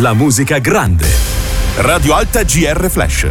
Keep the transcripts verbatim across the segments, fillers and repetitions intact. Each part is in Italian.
la musica grande. Radio Alta G R Flash.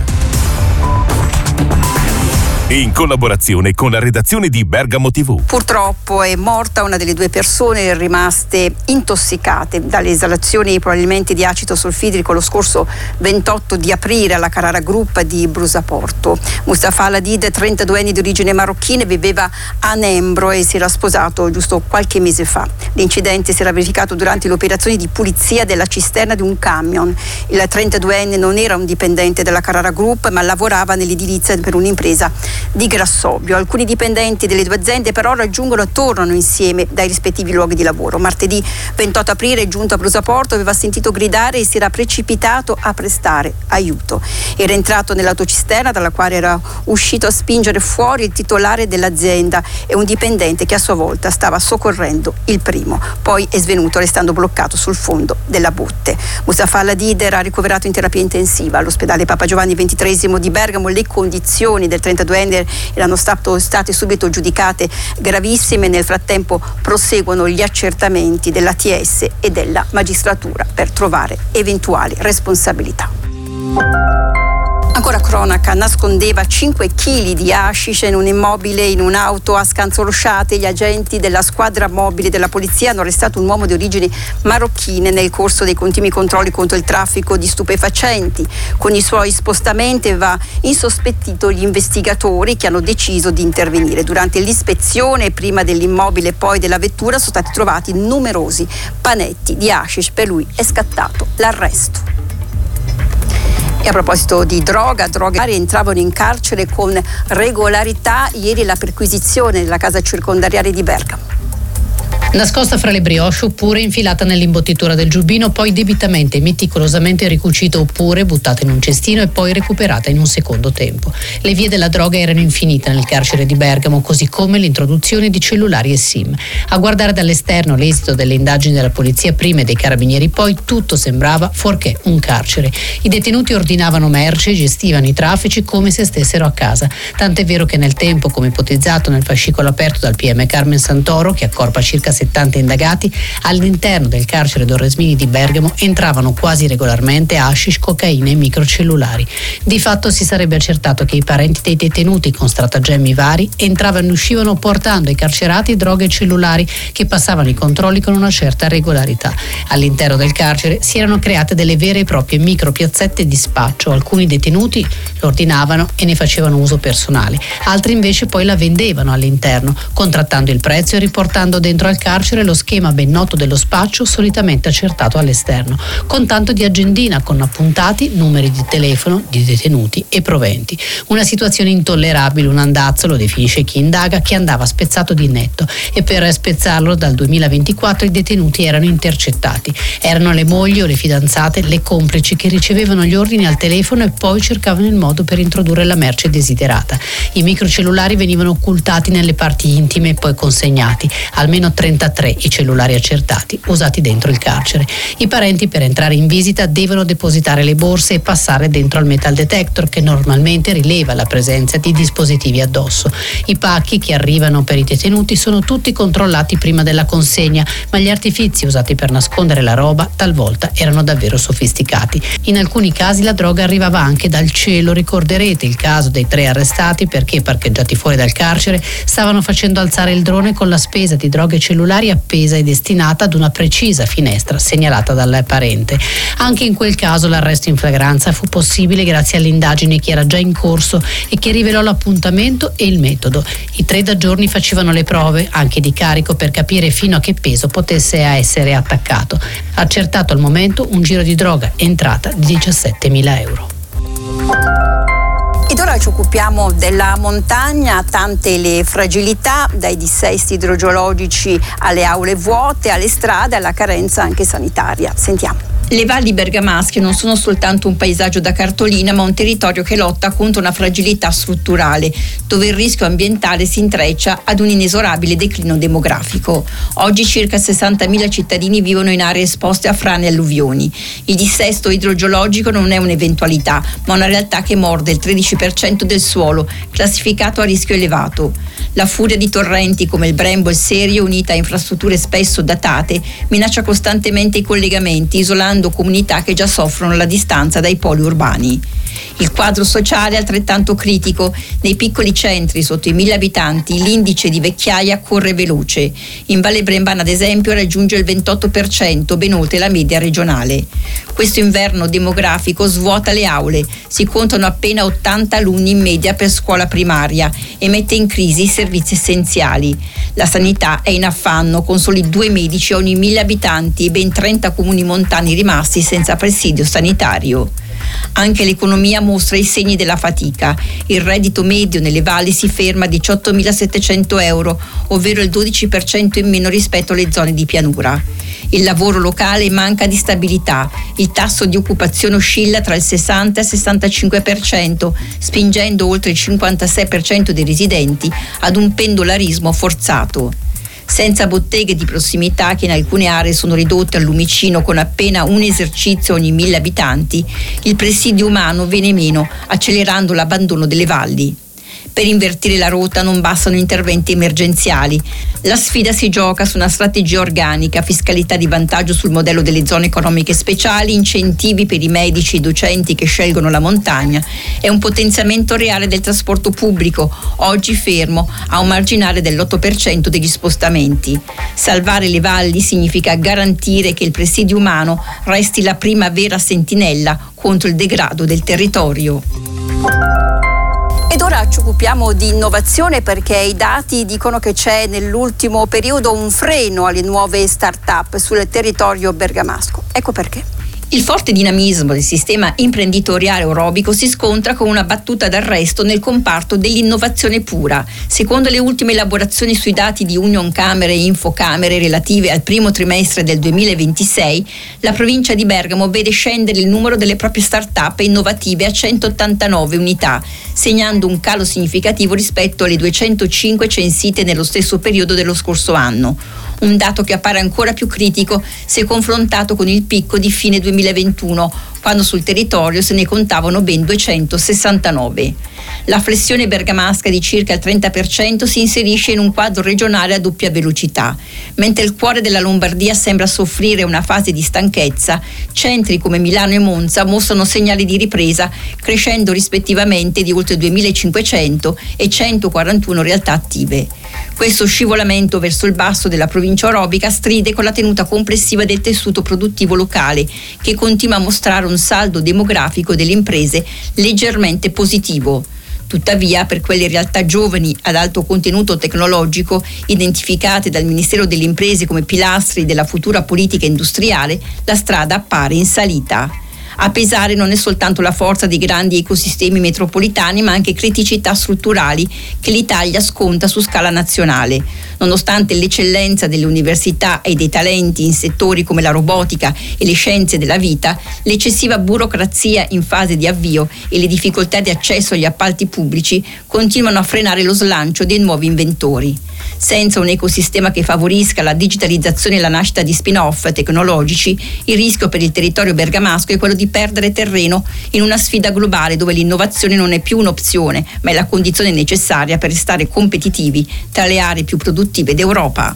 In collaborazione con la redazione di Bergamo tivù. Purtroppo è morta una delle due persone rimaste intossicate dalle esalazioni probabilmente di acido solfidrico lo scorso ventotto di aprile alla Carrara Group di Brusaporto. Mustafa Al-Hadid, trentadue anni di origine marocchina, viveva a Nembro e si era sposato giusto qualche mese fa. L'incidente si era verificato durante le operazioni di pulizia della cisterna di un camion. Il trentaduenne non era un dipendente della Carrara Group, ma lavorava nell'edilizia per un'impresa di Grassobio. Alcuni dipendenti delle due aziende però raggiungono e tornano insieme dai rispettivi luoghi di lavoro. Martedì ventotto aprile, giunto a Brusaporto, aveva sentito gridare e si era precipitato a prestare aiuto. Era entrato nell'autocisterna dalla quale era uscito a spingere fuori il titolare dell'azienda e un dipendente che a sua volta stava soccorrendo il primo. Poi è svenuto restando bloccato sul fondo della botte. Mustafa Al-Hadid era ricoverato in terapia intensiva all'ospedale Papa Giovanni ventitreesimo di Bergamo. Le condizioni del trentaduenne erano stato, state subito giudicate gravissime. Nel frattempo proseguono gli accertamenti dell'A T S e della magistratura per trovare eventuali responsabilità. Ancora cronaca, nascondeva cinque chili di hashish in un immobile in un'auto a Scanzolosciate. Gli agenti della squadra mobile della polizia hanno arrestato un uomo di origini marocchine nel corso dei continui controlli contro il traffico di stupefacenti. Con i suoi spostamenti aveva insospettito gli investigatori che hanno deciso di intervenire. Durante l'ispezione, prima dell'immobile e poi della vettura, sono stati trovati numerosi panetti di hashish. Per lui è scattato l'arresto. E a proposito di droga, droghe entravano in carcere con regolarità. Ieri la perquisizione della casa circondariale di Bergamo. Nascosta fra le brioche oppure infilata nell'imbottitura del giubbino, poi debitamente e meticolosamente ricucita oppure buttata in un cestino e poi recuperata in un secondo tempo. Le vie della droga erano infinite nel carcere di Bergamo, così come l'introduzione di cellulari e SIM. A guardare dall'esterno l'esito delle indagini della polizia prima e dei carabinieri poi, tutto sembrava fuorché un carcere. I detenuti ordinavano merce e gestivano i traffici come se stessero a casa. Tant'è vero che nel tempo, come ipotizzato nel fascicolo aperto dal P M Carmen Santoro, che accorpa circa settanta indagati, all'interno del carcere Dorresmini di Bergamo entravano quasi regolarmente hashish, cocaina e microcellulari. Di fatto si sarebbe accertato che i parenti dei detenuti con stratagemmi vari entravano e uscivano portando ai carcerati droghe e cellulari che passavano i controlli con una certa regolarità. All'interno del carcere si erano create delle vere e proprie micropiazzette di spaccio. Alcuni detenuti lo ordinavano e ne facevano uso personale, altri invece poi la vendevano all'interno, contrattando il prezzo e riportando dentro al carcere lo schema ben noto dello spaccio solitamente accertato all'esterno, con tanto di agendina con appuntati numeri di telefono di detenuti e proventi. Una situazione intollerabile, un andazzo, lo definisce chi indaga, che andava spezzato di netto, e per spezzarlo dal duemilaventiquattro i detenuti erano intercettati. Erano le mogli o le fidanzate, le complici, che ricevevano gli ordini al telefono e poi cercavano il modo per introdurre la merce desiderata. I microcellulari venivano occultati nelle parti intime e poi consegnati, almeno trentatré i cellulari accertati usati dentro il carcere. I parenti per entrare in visita devono depositare le borse e passare dentro al metal detector, che normalmente rileva la presenza di dispositivi addosso. I pacchi che arrivano per i detenuti sono tutti controllati prima della consegna, ma gli artifizi usati per nascondere la roba talvolta erano davvero sofisticati. In alcuni casi la droga arrivava anche dal cielo. Ricorderete il caso dei tre arrestati perché, parcheggiati fuori dal carcere, stavano facendo alzare il drone con la spesa di droghe cellulari appesa e destinata ad una precisa finestra segnalata dal parente. Anche in quel caso l'arresto in flagranza fu possibile grazie all'indagine che era già in corso e che rivelò l'appuntamento e il metodo. I tre da giorni facevano le prove, anche di carico, per capire fino a che peso potesse essere attaccato. Accertato al momento un giro di droga entrata di diciassettemila euro. Ed ora ci occupiamo della montagna, tante le fragilità, dai dissesti idrogeologici alle aule vuote, alle strade, alla carenza anche sanitaria. Sentiamo. Le valli bergamasche non sono soltanto un paesaggio da cartolina, ma un territorio che lotta contro una fragilità strutturale, dove il rischio ambientale si intreccia ad un inesorabile declino demografico. Oggi circa sessantamila cittadini vivono in aree esposte a frane e alluvioni. Il dissesto idrogeologico non è un'eventualità, ma una realtà che morde il tredici per cento del suolo, classificato a rischio elevato. La furia di torrenti come il Brembo e il Serio, unita a infrastrutture spesso datate, minaccia costantemente i collegamenti, isolando creando comunità che già soffrono la distanza dai poli urbani. Il quadro sociale è altrettanto critico. Nei piccoli centri sotto i mille abitanti l'indice di vecchiaia corre veloce. In Valle Brembana, ad esempio, raggiunge il ventotto per cento, ben oltre la media regionale. Questo inverno demografico svuota le aule. Si contano appena ottanta alunni in media per scuola primaria e mette in crisi i servizi essenziali. La sanità è in affanno, con soli due medici ogni mille abitanti e ben trenta comuni montani rimasti senza presidio sanitario. Anche l'economia mostra i segni della fatica. Il reddito medio nelle valli si ferma a diciottomilasettecento euro, ovvero il dodici per cento in meno rispetto alle zone di pianura. Il lavoro locale manca di stabilità. Il tasso di occupazione oscilla tra il sessanta e il sessantacinque per cento, spingendo oltre il cinquantasei per cento dei residenti ad un pendolarismo forzato. Senza botteghe di prossimità, che in alcune aree sono ridotte al lumicino con appena un esercizio ogni mille abitanti, il presidio umano viene meno, accelerando l'abbandono delle valli. Per invertire la rotta non bastano interventi emergenziali. La sfida si gioca su una strategia organica: fiscalità di vantaggio sul modello delle zone economiche speciali, incentivi per i medici e i docenti che scelgono la montagna e un potenziamento reale del trasporto pubblico, oggi fermo a un marginale dell'otto per cento degli spostamenti. Salvare le valli significa garantire che il presidio umano resti la prima vera sentinella contro il degrado del territorio. Ed ora ci occupiamo di innovazione, perché i dati dicono che c'è nell'ultimo periodo un freno alle nuove start-up sul territorio bergamasco. Ecco perché. Il forte dinamismo del sistema imprenditoriale orobico si scontra con una battuta d'arresto nel comparto dell'innovazione pura. Secondo le ultime elaborazioni sui dati di Unioncamere e Infocamere relative al primo trimestre del duemilaventisei, la provincia di Bergamo vede scendere il numero delle proprie start-up innovative a centottantanove unità, segnando un calo significativo rispetto alle duecentocinque censite nello stesso periodo dello scorso anno. Un dato che appare ancora più critico se confrontato con il picco di fine duemilaventuno, quando sul territorio se ne contavano ben duecentosessantanove. La flessione bergamasca di circa il trenta per cento si inserisce in un quadro regionale a doppia velocità. Mentre il cuore della Lombardia sembra soffrire una fase di stanchezza, centri come Milano e Monza mostrano segnali di ripresa, crescendo rispettivamente di oltre duemilacinquecento e centoquarantuno realtà attive. Questo scivolamento verso il basso della provincia orobica stride con la tenuta complessiva del tessuto produttivo locale, che continua a mostrare un saldo demografico delle imprese leggermente positivo. Tuttavia, per quelle realtà giovani ad alto contenuto tecnologico, identificate dal Ministero delle Imprese come pilastri della futura politica industriale, la strada appare in salita. A pesare non è soltanto la forza dei grandi ecosistemi metropolitani, ma anche criticità strutturali che l'Italia sconta su scala nazionale. Nonostante l'eccellenza delle università e dei talenti in settori come la robotica e le scienze della vita, l'eccessiva burocrazia in fase di avvio e le difficoltà di accesso agli appalti pubblici continuano a frenare lo slancio dei nuovi inventori. Senza un ecosistema che favorisca la digitalizzazione e la nascita di spin-off tecnologici, il rischio per il territorio bergamasco è quello di perdere terreno in una sfida globale dove l'innovazione non è più un'opzione, ma è la condizione necessaria per restare competitivi tra le aree più produttive d'Europa.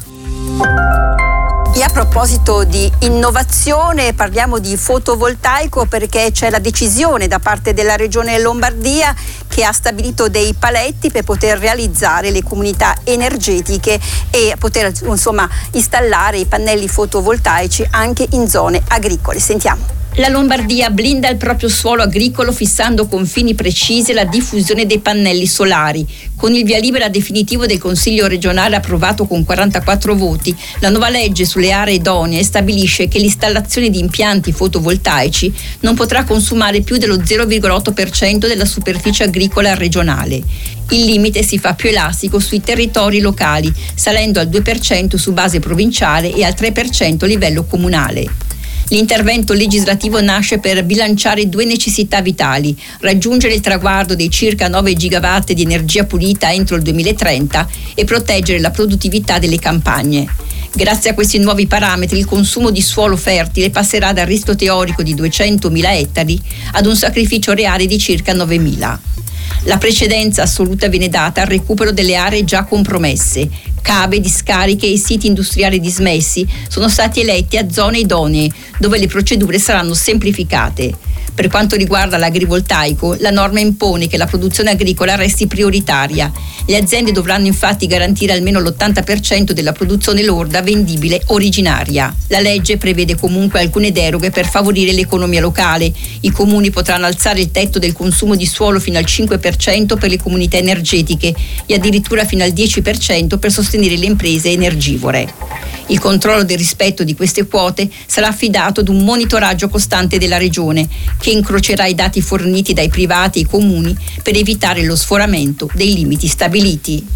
E a proposito di innovazione, parliamo di fotovoltaico, perché c'è la decisione da parte della Regione Lombardia che ha stabilito dei paletti per poter realizzare le comunità energetiche e poter insomma installare i pannelli fotovoltaici anche in zone agricole. Sentiamo. La Lombardia blinda il proprio suolo agricolo fissando confini precisi alla diffusione dei pannelli solari. Con il via libera definitivo del Consiglio regionale approvato con quarantaquattro voti, la nuova legge sulle aree idonee stabilisce che l'installazione di impianti fotovoltaici non potrà consumare più dello zero virgola otto per cento della superficie agricola regionale. Il limite si fa più elastico sui territori locali, salendo al due per cento su base provinciale e al tre per cento a livello comunale. L'intervento legislativo nasce per bilanciare due necessità vitali: raggiungere il traguardo dei circa nove gigawatt di energia pulita entro il duemilatrenta e proteggere la produttività delle campagne. Grazie a questi nuovi parametri, il consumo di suolo fertile passerà dal rischio teorico di duecentomila ettari ad un sacrificio reale di circa novemila. La precedenza assoluta viene data al recupero delle aree già compromesse. Cave, discariche e siti industriali dismessi sono stati eletti a zone idonee, dove le procedure saranno semplificate. Per quanto riguarda l'agrivoltaico, la norma impone che la produzione agricola resti prioritaria. Le aziende dovranno infatti garantire almeno l'ottanta per cento della produzione lorda vendibile originaria. La legge prevede comunque alcune deroghe per favorire l'economia locale. I comuni potranno alzare il tetto del consumo di suolo fino al cinque per cento per le comunità energetiche e addirittura fino al dieci per cento per sostenere le imprese energivore. Il controllo del rispetto di queste quote sarà affidato ad un monitoraggio costante della Regione, che incrocerà i dati forniti dai privati e i comuni per evitare lo sforamento dei limiti stabiliti.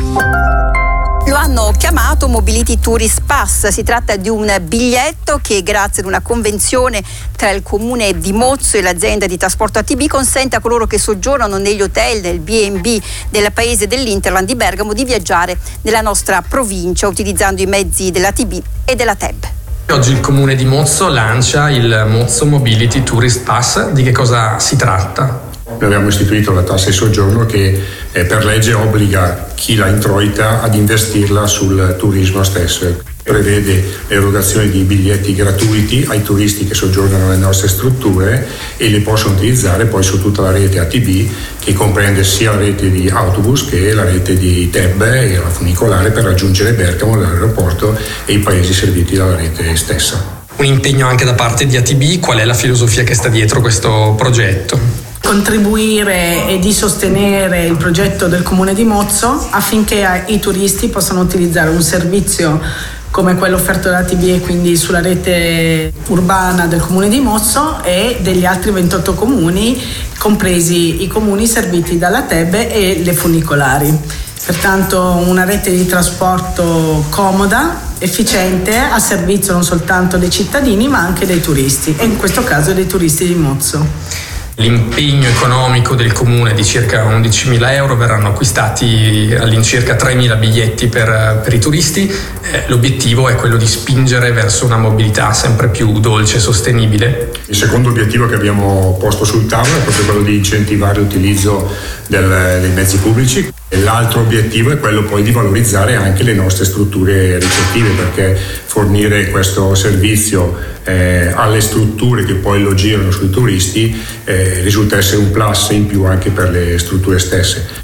Lo hanno chiamato Mobility Tourist Pass. Si tratta di un biglietto che, grazie ad una convenzione tra il comune di Mozzo e l'azienda di trasporto A T B, consente a coloro che soggiornano negli hotel del B and B del paese dell'Interland di Bergamo di viaggiare nella nostra provincia utilizzando i mezzi dell'A T B e della T E B. Oggi il comune di Mozzo lancia il Mozzo Mobility Tourist Pass. Di che cosa si tratta? Noi abbiamo istituito la tassa di soggiorno che eh, per legge obbliga chi la introita ad investirla sul turismo stesso. Prevede l'erogazione di biglietti gratuiti ai turisti che soggiornano nelle nostre strutture e li possono utilizzare poi su tutta la rete A T B, che comprende sia la rete di autobus che la rete di T E B e la funicolare, per raggiungere Bergamo, l'aeroporto e i paesi serviti dalla rete stessa. Un impegno anche da parte di A T B. Qual è la filosofia che sta dietro questo progetto? Contribuire e di sostenere il progetto del Comune di Mozzo affinché i turisti possano utilizzare un servizio come quello offerto da A T B e quindi sulla rete urbana del Comune di Mozzo e degli altri ventotto comuni, compresi i comuni serviti dalla T E B e le funicolari. Pertanto una rete di trasporto comoda, efficiente, a servizio non soltanto dei cittadini ma anche dei turisti, e in questo caso dei turisti di Mozzo. L'impegno economico del comune di circa undicimila euro, verranno acquistati all'incirca tremila biglietti per, per i turisti. Eh, l'obiettivo è quello di spingere verso una mobilità sempre più dolce e sostenibile. Il secondo obiettivo che abbiamo posto sul tavolo è proprio quello di incentivare l'utilizzo del, dei mezzi pubblici. E l'altro obiettivo è quello poi di valorizzare anche le nostre strutture ricettive, perché fornire questo servizio eh, alle strutture che poi lo girano sui turisti eh, risulta essere un plus in più anche per le strutture stesse.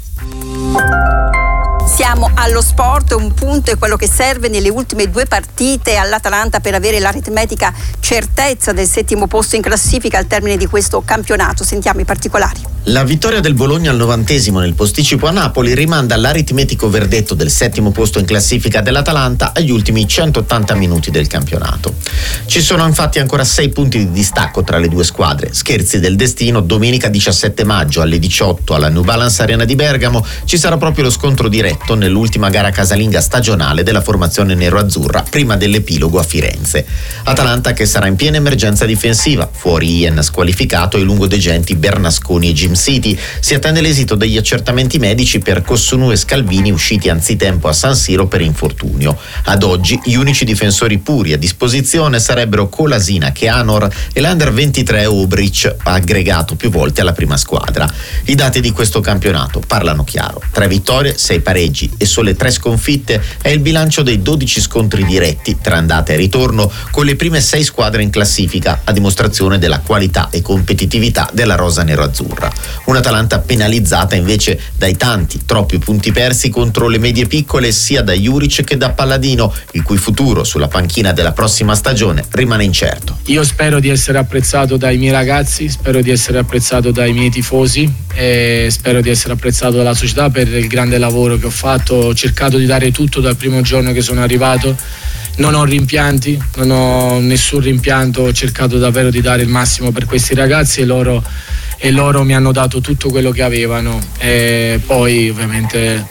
Siamo allo sport, un punto è quello che serve nelle ultime due partite all'Atalanta per avere l'aritmetica certezza del settimo posto in classifica al termine di questo campionato. Sentiamo i particolari. La vittoria del Bologna al novantesimo nel posticipo a Napoli rimanda l'aritmetico verdetto del settimo posto in classifica dell'Atalanta agli ultimi centottanta minuti del campionato. Ci sono infatti ancora sei punti di distacco tra le due squadre. Scherzi del destino, domenica diciassette maggio alle diciotto alla New Balance Arena di Bergamo ci sarà proprio lo scontro diretto nell'ultima gara casalinga stagionale della formazione nero-azzurra prima dell'epilogo a Firenze. Atalanta che sarà in piena emergenza difensiva, fuori Ian squalificato e lungodegenti Bernasconi e Jim City. Si attende l'esito degli accertamenti medici per Cossonù e Scalvini, usciti anzitempo a San Siro per infortunio. Ad oggi gli unici difensori puri a disposizione sarebbero Colasina, Keanor e l'Under ventitré Obric, aggregato più volte alla prima squadra. I dati di questo campionato parlano chiaro: tre vittorie, sei pareggi e sole tre sconfitte è il bilancio dei dodici scontri diretti tra andata e ritorno con le prime sei squadre in classifica, a dimostrazione della qualità e competitività della rosa nero-azzurra. Un'Atalanta penalizzata invece dai tanti, troppi punti persi contro le medie piccole sia da Juric che da Palladino, il cui futuro sulla panchina della prossima stagione rimane incerto. Io spero di essere apprezzato dai miei ragazzi, spero di essere apprezzato dai miei tifosi e spero di essere apprezzato dalla società per il grande lavoro che ho fatto. Ho cercato di dare tutto dal primo giorno che sono arrivato. Non ho rimpianti, non ho nessun rimpianto, ho cercato davvero di dare il massimo per questi ragazzi e loro, e loro mi hanno dato tutto quello che avevano. E poi ovviamente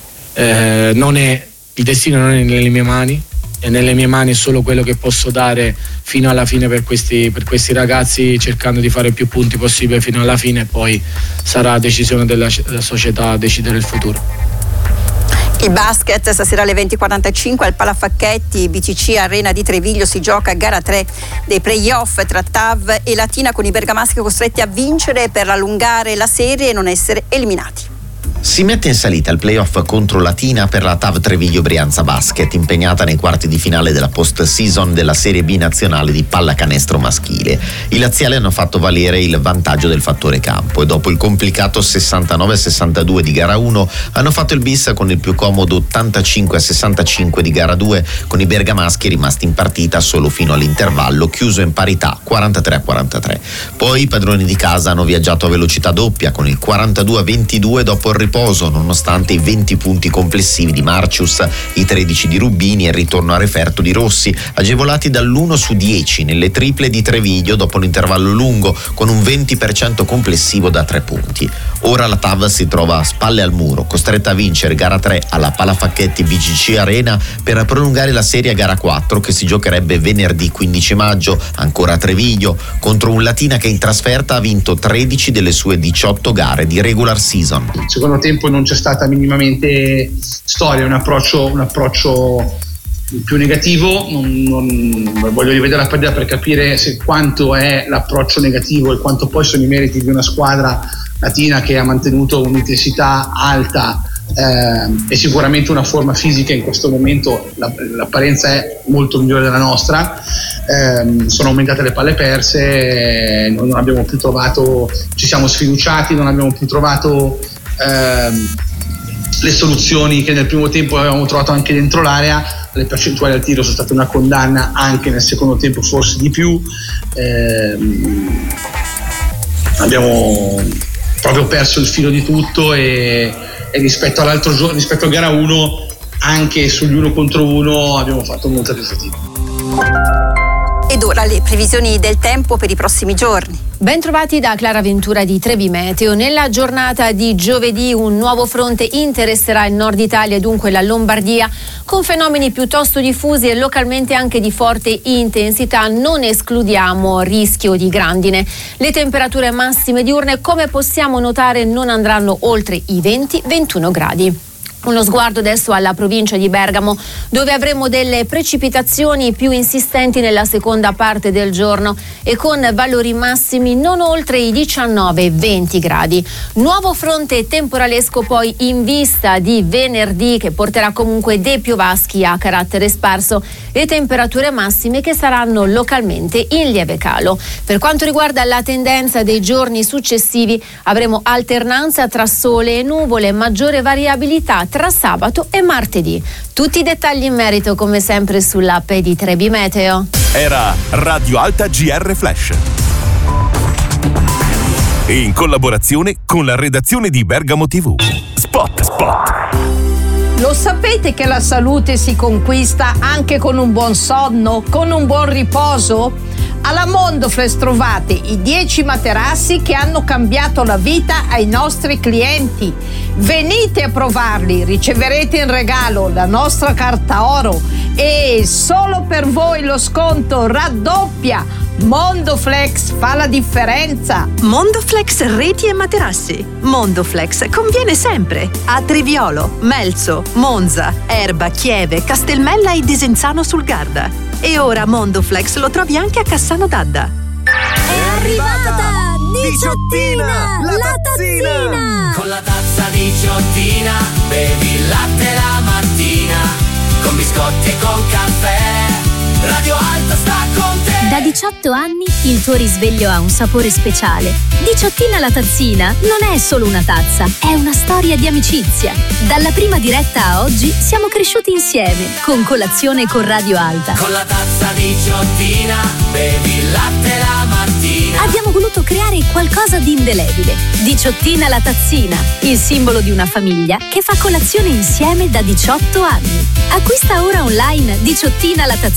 eh, non è, il destino non è nelle mie mani, e nelle mie mani è solo quello che posso dare fino alla fine per questi, per questi ragazzi, cercando di fare più punti possibile fino alla fine, e poi sarà decisione della, della società decidere il futuro. Il basket stasera alle venti e quarantacinque al Palafacchetti B C C Arena di Treviglio si gioca gara tre dei playoff tra T A V e Latina, con i bergamaschi costretti a vincere per allungare la serie e non essere eliminati. Si mette in salita il playoff contro Latina per la T A V Treviglio Brianza Basket, impegnata nei quarti di finale della post-season della Serie B nazionale di pallacanestro maschile. I laziali hanno fatto valere il vantaggio del fattore campo e dopo il complicato sessantanove a sessantadue di gara uno hanno fatto il bis con il più comodo ottantacinque a sessantacinque di gara due, con i bergamaschi rimasti in partita solo fino all'intervallo chiuso in parità quarantatré a quarantatré. Poi i padroni di casa hanno viaggiato a velocità doppia con il quarantadue a ventidue dopo il riposo, nonostante i venti punti complessivi di Marcius, i tredici di Rubini e il ritorno a referto di Rossi, agevolati dall'uno su dieci nelle triple di Treviglio dopo un intervallo lungo con un venti per cento complessivo da tre punti. Ora la T A V si trova a spalle al muro, costretta a vincere gara tre alla Palafacchetti B C C Arena per prolungare la serie a gara quattro, che si giocherebbe venerdì quindici maggio, ancora a Treviglio, contro un Latina che in trasferta ha vinto tredici delle sue diciotto gare di regular season. Secondo tempo non c'è stata minimamente storia, un approccio, un approccio più negativo. Non, non voglio rivedere la partita per capire se quanto è l'approccio negativo e quanto poi sono i meriti di una squadra latina che ha mantenuto un'intensità alta eh, e sicuramente una forma fisica in questo momento. La, l'apparenza è molto migliore della nostra. Eh, sono aumentate le palle perse, eh, non abbiamo più trovato, ci siamo sfiduciati, non abbiamo più trovato Ehm, le soluzioni che nel primo tempo avevamo trovato anche dentro l'area. Le percentuali al tiro sono state una condanna, anche nel secondo tempo forse di più. Ehm, abbiamo proprio perso il filo di tutto e, e rispetto all'altro giorno, rispetto a gara uno, anche sugli uno contro uno abbiamo fatto molta più fatica. Ed ora le previsioni del tempo per i prossimi giorni. Ben trovati da Clara Ventura di Trebi Meteo. Nella giornata di giovedì un nuovo fronte interesserà il nord Italia e dunque la Lombardia, con fenomeni piuttosto diffusi e localmente anche di forte intensità. Non escludiamo rischio di grandine. Le temperature massime diurne, come possiamo notare, non andranno oltre i venti ventuno gradi. Uno sguardo adesso alla provincia di Bergamo, dove avremo delle precipitazioni più insistenti nella seconda parte del giorno e con valori massimi non oltre i diciannove venti gradi. Nuovo fronte temporalesco poi in vista di venerdì, che porterà comunque dei piovaschi a carattere sparso e temperature massime che saranno localmente in lieve calo. Per quanto riguarda la tendenza dei giorni successivi, avremo alternanza tra sole e nuvole, maggiore variabilità tra sabato e martedì. Tutti i dettagli in merito come sempre sull'app di Trebi Meteo. Era Radio Alta G R Flash, in collaborazione con la redazione di Bergamo tivù. Spot Spot. Lo sapete che la salute si conquista anche con un buon sonno, con un buon riposo? Alla Mondoflex trovate i dieci materassi che hanno cambiato la vita ai nostri clienti. Venite a provarli, riceverete in regalo la nostra carta oro e solo per voi lo sconto raddoppia. Mondoflex fa la differenza. Mondoflex reti e materassi. Mondoflex conviene sempre a Triviolo, Melzo, Monza, Erba, Chieve, Castelmella e Desenzano sul Garda. E ora Mondoflex lo trovi anche a Cassano d'Adda. È arrivata Diciottina, la tazzina! Con la tazza Diciottina bevi il latte la mattina, con biscotti e con caffè, Radio Alta sta con te. Da diciotto anni il tuo risveglio ha un sapore speciale. Diciottina la tazzina non è solo una tazza, è una storia di amicizia. Dalla prima diretta a oggi siamo cresciuti insieme, con colazione con Radio Alta. Con la tazza Diciottina bevi il latte la mattina. Abbiamo voluto creare qualcosa di indelebile. Diciottina la tazzina, il simbolo di una famiglia che fa colazione insieme da diciotto anni. Acquista ora online Diciottina la tazzina